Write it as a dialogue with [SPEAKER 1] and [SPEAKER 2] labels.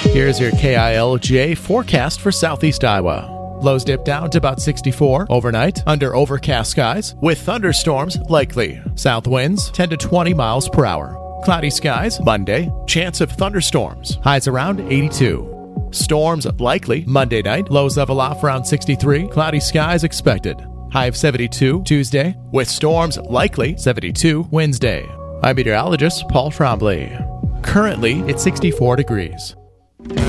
[SPEAKER 1] Here's your KILJ forecast for southeast Iowa. Lows dip down to about 64 overnight under overcast skies with thunderstorms likely. South winds 10 to 20 miles per hour. Cloudy skies Monday, chance of thunderstorms. Highs around 82. Storms likely Monday night. Lows level off around 63. Cloudy skies expected. High of 72 Tuesday with storms likely 72 Wednesday. I'm meteorologist Paul Trombley. Currently, it's 64 degrees.